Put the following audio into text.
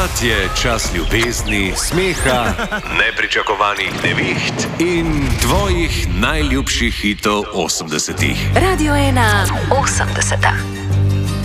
Takrat je čas ljubezni, smeha, nepričakovanih neviht in tvojih najljubših hitov 80-ih. Radio 1 80.